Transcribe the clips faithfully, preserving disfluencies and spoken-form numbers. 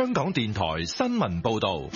香港電台新聞報道。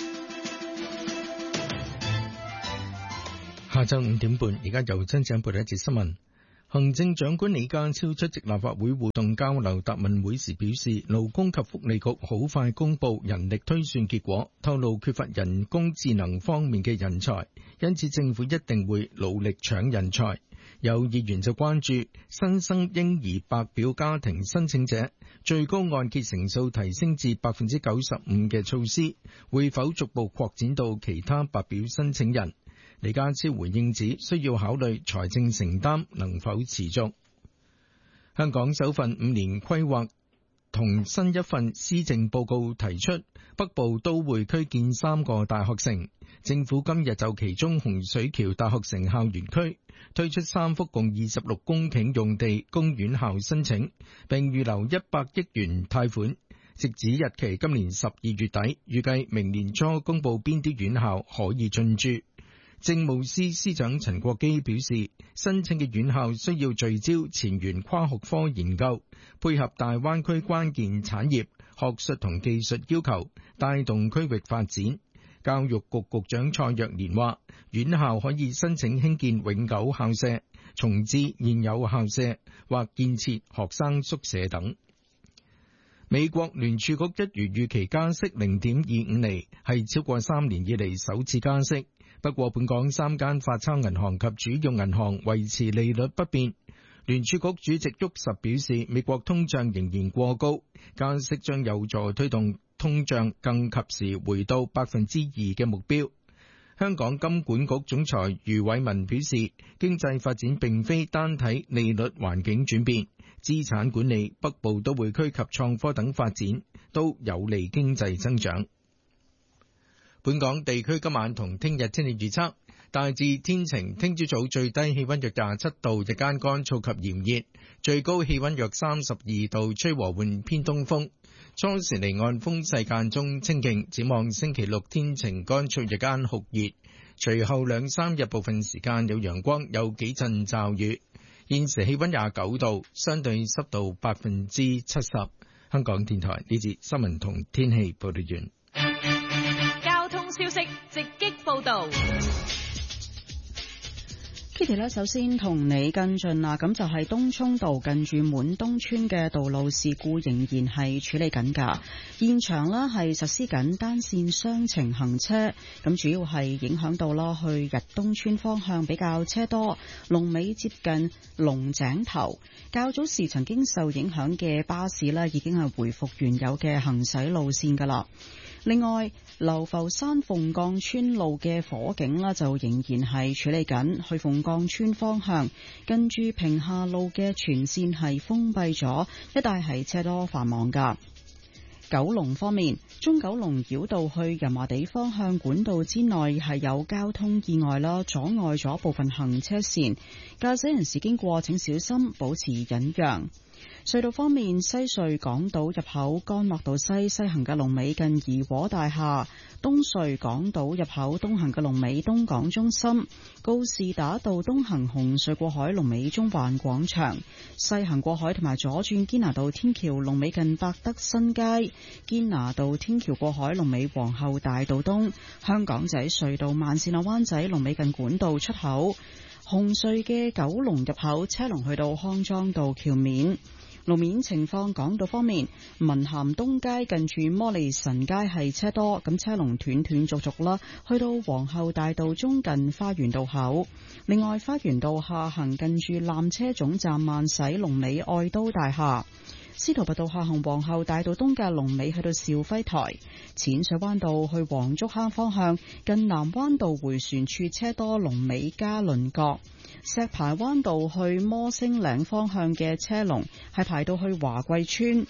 下晝五點半，而家由真正報道一節新聞。行政長官李家超出席立法會互動交流答問會時表示，勞工及福利局好快公布人力推算結果，透露缺乏人工智能方面嘅人才，因此政府一定會努力搶人才。有議員就關注新生嬰兒白表家庭申請者最高按揭成數提升至百分之九十五嘅措施，會否逐步擴展到其他白表申請人？李家超回應指，需要考慮財政承擔能否持續。香港首份五年規劃同新一份施政報告提出，北部都會區建三個大學城。政府今日就其中洪水橋大學城校園區推出三幅共二十六公頃用地供院校申請，並預留一百億元貸款，直至日期今年十二月底，預計明年初公布邊啲院校可以進駐。政務司司長陳國基表示，申請嘅院校需要聚焦前沿跨學科研究，配合大灣區關鍵產業、學術同技術要求，帶動區域發展。教育局局長蔡若蓮話，院校可以申請興建永久校舍、重置現有校舍或建設學生宿舍等。美國聯儲局一如預期加息零點二五厘，係超過三年以嚟首次加息。不過本港三間發鈔銀行及主要銀行維持利率不變。聯儲局主席沃什表示，美國通脹仍然過高，加息將有助推動通脹更及時回到百分之二嘅目標。香港金管局總裁余偉文表示，經濟發展並非單睇利率環境轉變，資產管理、北部都會區及創科等發展都有利經濟增長。本港地區今晚同聽日天氣預測，大致天晴，聽朝早最低氣溫約廿七度，日間乾燥及炎熱，最高氣溫約三十二度，吹和緩偏東風。初時離岸風勢間中清勁，展望星期六天晴乾燥，日間酷熱，隨後兩三日部分時間有陽光，有幾陣驟雨。現時氣溫廿九度，相對濕度百分之七十。香港電台呢節新聞同天氣報道完。 消息直擊報道 ，Kitty 咧，首先同你跟進啦，咁就係東涌道近住滿東村嘅道路事故仍然係處理緊㗎，現場呢係實施緊單線雙程行車，咁主要係影響到啦去日東村方向比較車多，龍尾接近龍井頭。較早時曾經受影響嘅巴士呢已經係回復原有嘅行駛路線㗎啦。另外，流浮山鳳崗村路嘅火警呢就仍然係處理緊，去鳳崗村方向跟住屏廈路嘅全線係封閉咗，一帶係車多繁忙噶。九龍方面，中九龍繞道去油麻地方向管道之內係有交通意外啦，阻礙咗部分行車線，駕駛人士經過請小心，保持忍讓。隧道方面，西隧港島入口干諾道西西行嘅龍尾近怡和大廈，東隧港島入口東行嘅龍尾東港中心，告士打道東行紅隧過海龍尾中環廣場，西行過海同埋左轉堅拿道天橋龍尾近百德新街，堅拿道天橋過海龍尾皇后大道東，香港仔隧道慢線落灣仔龍尾近管道出口，紅隧嘅九龍入口車龍去到康莊道橋面。路面情況，港島方面，文咸東街近住摩利臣街係車多，咁車龍斷斷續續啦，去到皇后大道中近花園道口。另外，花園道下行近住纜車總站慢駛龍尾愛都大廈。司徒拔道下行皇后大道東嘅龍尾去到兆輝台，淺水灣道去黃竹坑方向近南灣道迴旋處車多，龍尾嘉麟閣。石排灣道去摩星嶺方向嘅車龍係排到去華貴村。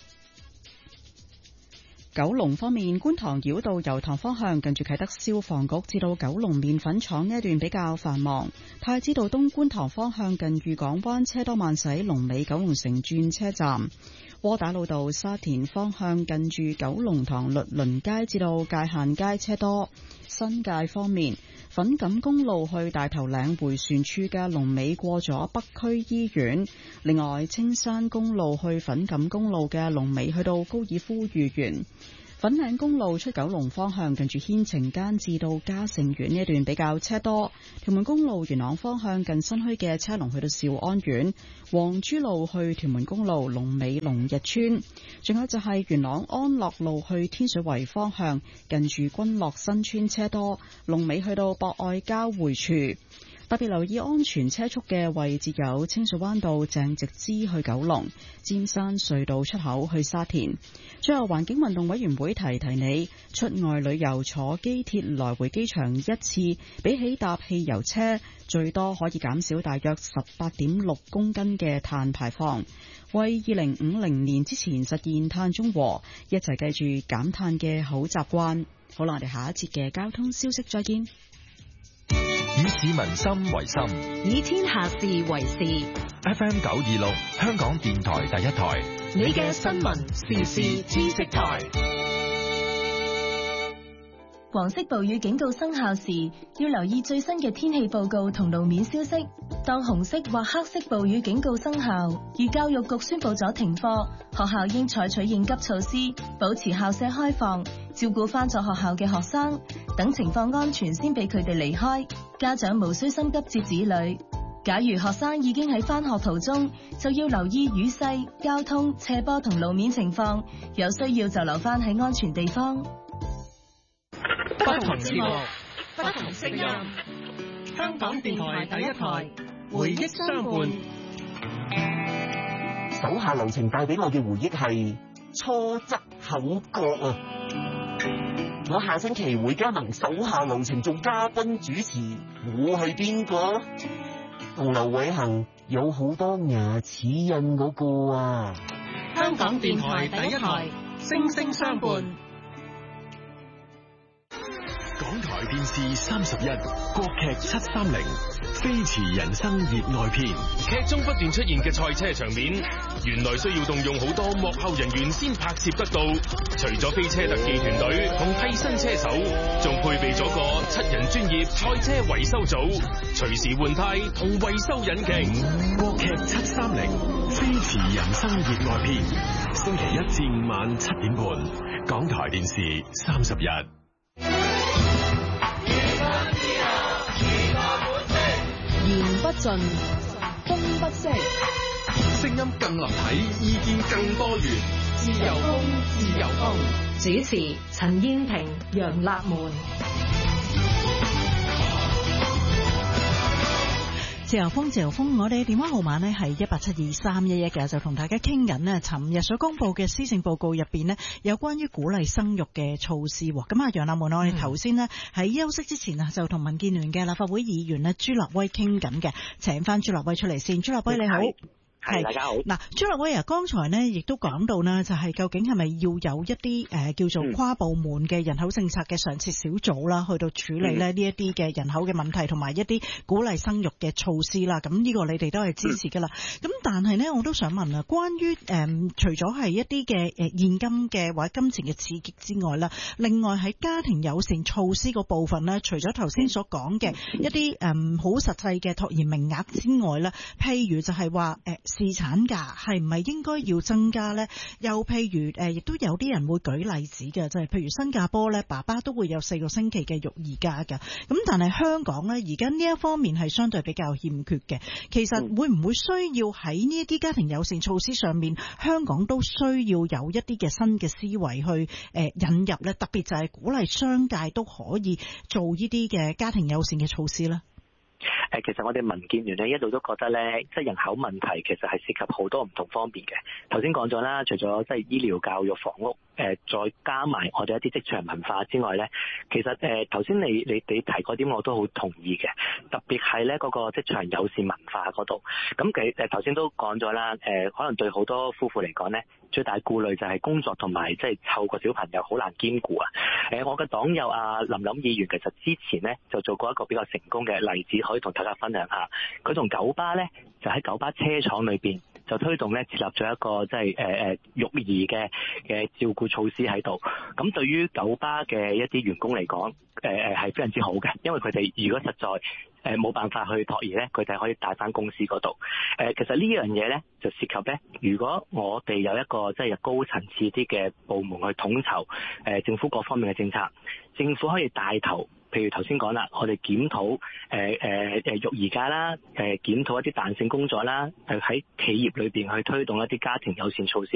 九龍方面，觀塘繞道油塘方向近住啟德消防局至到九龍麵粉廠呢一段比較繁忙。太子道東觀塘方向近裕港灣車多慢駛，龍尾九龍城轉車站。窩打老道沙田方向近住九龍塘律倫街至到界限街車多。新界方面，粉錦公路去大頭嶺迴旋處嘅龍尾過咗北區醫院。另外，青山公路去粉錦公路嘅龍尾去到高爾夫御園。 粉嶺公路出九龍方向近住牽晴間至到嘉盛苑呢一段比較車多。屯門公路元朗方向近新墟嘅車龍去到兆安苑。黃珠路去屯門公路龍尾龍日村。仲有就係元朗安樂路去天水圍方向近住君樂新村車多，龍尾去到博愛交匯處。特別留意安全車速嘅位置有清水灣道鄭直支去九龍、尖山隧道出口去沙田。最後，環境運動委員會提提你，出外旅遊坐機鐵來回機場一次，比起搭汽油車最多可以減少大約十八點六公斤嘅碳排放，為二零五零年之前實現碳中和，一齊記住減碳嘅好習慣。好啦，我哋下一節嘅交通消息再見。 以市民心為心， 以天下事為事。 F M 九二六，香港電台第一台， 你嘅新聞時事知識台。黃色暴雨警告生效時，要留意最新嘅天氣報告同路面消息。當紅色或黑色暴雨警告生效，而教育局宣布咗停課，學校應採取應急措施，保持校舍開放，照顧返咗學校嘅學生，等情況安全先俾佢哋離開。家長無需心急接子女。假如學生已經喺返學途中，就要留意雨勢、交通、斜坡同路面情況，有需要就留返喺安全地方。 不同節目，不同聲音，香港電台第一台，回憶相伴。 手下留情帶俾我嘅回憶係初則口角啊！我下星期會加盟手下留情做嘉賓主持，我係邊個？同劉偉恒有好多牙齒印嗰個啊！ 香港電台第一台，聲聲相伴。 港台電視三十一，國劇七三零，飛馳人生熱愛篇。 劇中不斷出現嘅賽車場面，原來需要動用好多幕後人員先拍攝得到。除咗飛車特技團隊同替身車手，仲配備咗個七人專業賽車維修組，隨時換胎同維修引擎。 國劇七三零，飛馳人生熱愛篇，星期一至五晚七點半，港台電視三十一。 言不盡，風不息， 聲音更立體，意見更多元。 自由風，自由風。主持：陳燕萍、楊立門。 自由風，自由風，我哋電話號碼呢係一八七二三一一嘅，就同大家傾緊呢尋日所公布嘅施政報告入邊呢，有關於鼓勵生育嘅措施。咁啊，楊立門，我哋頭先呢喺休息之前啊，就同民建聯嘅立法會議員呢朱立威傾緊嘅，請翻朱立威出嚟先。朱立威你好。 係，大家好。 嗱，朱立威啊，剛才呢亦都講到啦，就係、是、究竟係咪要有一啲誒、呃、叫做跨部門嘅人口政策嘅常設小組啦，去到處理咧呢一啲嘅人口嘅問題，同埋一啲鼓勵生育嘅措施啦。咁呢個你哋都係支持噶啦。咁、嗯、但係呢，我都想問啊，關於誒、呃、除咗係一啲嘅誒現金嘅或者金錢嘅刺激之外啦，另外喺家庭友善措施個部分呢，除咗頭先所講嘅一啲誒好實際嘅托兒名額之外咧，譬如就係話誒。呃侍產假係唔係應該要增加呢？又譬如誒，亦都有啲人會舉例子嘅，就係、是、譬如新加坡咧，爸爸都會有四個星期嘅育兒假㗎。咁但係香港呢，而家呢一方面係相對比較欠缺嘅。其實會唔會需要喺呢一啲家庭友善措施上面，香港都需要有一啲嘅新嘅思維去誒引入呢？特別就係鼓勵商界都可以做呢啲嘅家庭友善嘅措施呢？ 誒，其實我哋民建聯咧一路都覺得咧，即係人口問題其實係涉及好多唔同方面嘅。頭先講咗啦，除咗即係醫療、教育、房屋，誒，再加埋我哋一啲職場文化之外咧，其實誒頭先你你你提嗰點我都好同意嘅，特別係咧嗰個職場友善文化嗰度。咁其誒頭先都講咗啦，誒可能對好多夫婦嚟講咧，最大顧慮就係工作同埋即係湊個小朋友好難兼顧啊。誒，我嘅黨友啊林琳議員其實之前咧就做過一個比較成功嘅例子，可以同大家分享下。佢同九巴咧就喺九巴車廠裏邊就推動咧設立咗一個即係誒誒育兒嘅嘅照顧措施喺度。咁對於九巴嘅一啲員工嚟講，誒誒係非常之好嘅，因為佢哋如果實在誒冇辦法去托兒咧，佢哋可以帶翻公司嗰度。誒其實呢樣嘢咧就涉及咧，如果我哋有一個即係高層次啲嘅部門去統籌誒政府各方面嘅政策，政府可以帶頭。譬如頭先講啦，我哋檢討誒誒誒育兒假啦，誒檢討一啲彈性工作啦，誒喺企業裏邊去推動一啲家庭友善措施。